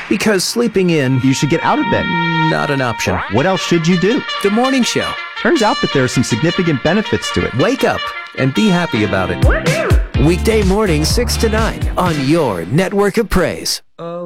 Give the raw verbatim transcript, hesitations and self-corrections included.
Because sleeping in, You should get out of bed. not an option. What else should you do? The morning show. Turns out that there are some significant benefits to it. Wake up and be happy about it. Weekday mornings six to nine on your network of praise.